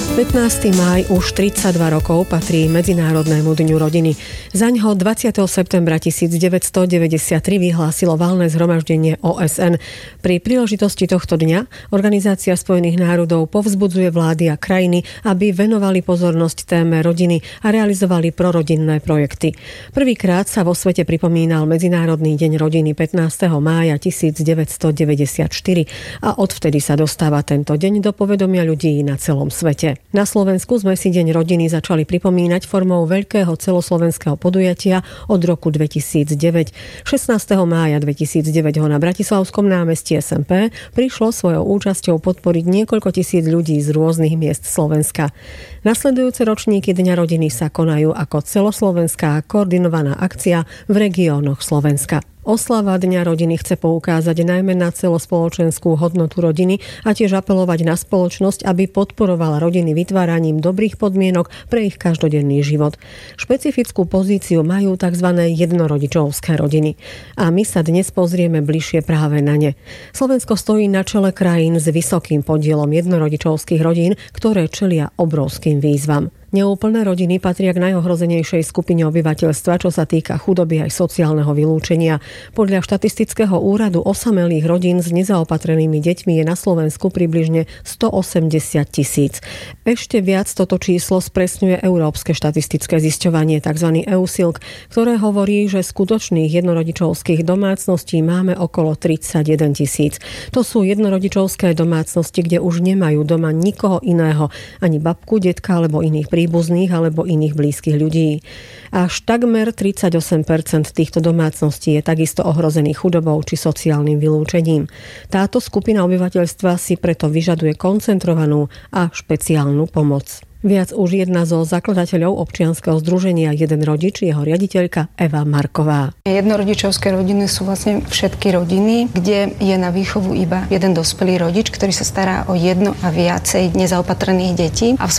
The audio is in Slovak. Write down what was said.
15. máj už 32 rokov patrí Medzinárodnému dňu rodiny. Zaňho 20. septembra 1993 vyhlásilo valné zhromaždenie OSN. Pri príležitosti tohto dňa Organizácia spojených národov povzbudzuje vlády a krajiny, aby venovali pozornosť téme rodiny a realizovali prorodinné projekty. Prvýkrát sa vo svete pripomínal Medzinárodný deň rodiny 15. mája 1994 a odvtedy sa dostáva tento deň do povedomia ľudí na celom svete. Na Slovensku sme si Deň rodiny začali pripomínať formou veľkého celoslovenského podujatia od roku 2009. 16. mája 2009 ho na Bratislavskom námestí SMP prišlo svojou účasťou podporiť niekoľko tisíc ľudí z rôznych miest Slovenska. Nasledujúce ročníky Dňa rodiny sa konajú ako celoslovenská koordinovaná akcia v regiónoch Slovenska. Oslava Dňa rodiny chce poukázať najmä na celospoločenskú hodnotu rodiny a tiež apelovať na spoločnosť, aby podporovala rodiny vytváraním dobrých podmienok pre ich každodenný život. Špecifickú pozíciu majú tzv. Jednorodičovské rodiny. A my sa dnes pozrieme bližšie práve na ne. Slovensko stojí na čele krajín s vysokým podielom jednorodičovských rodín, ktoré čelia obrovským výzvam. Neúplné rodiny patria k najohrozenejšej skupine obyvateľstva, čo sa týka chudoby aj sociálneho vylúčenia. Podľa štatistického úradu osamelých rodín s nezaopatrenými deťmi je na Slovensku približne 180 000. Ešte viac toto číslo spresňuje Európske štatistické zisťovanie, tzv. EUSILK, ktoré hovorí, že skutočných jednorodičovských domácností máme okolo 31 000. To sú jednorodičovské domácnosti, kde už nemajú doma nikoho iného, ani babku, detka alebo iných príbuzných alebo iných blízkych ľudí. Až takmer 38% týchto domácností je takisto ohrozených chudobou či sociálnym vylúčením. Táto skupina obyvateľstva si preto vyžaduje koncentrovanú a špeciálnu pomoc. Viac už jedna zo zakladateľov občianskeho združenia Jeden rodič, jeho riaditeľka Eva Marková. Jednorodičovské rodiny sú vlastne všetky rodiny, kde je na výchovu iba jeden dospelý rodič, ktorý sa stará o jedno a viacej nezaopatrených detí. A v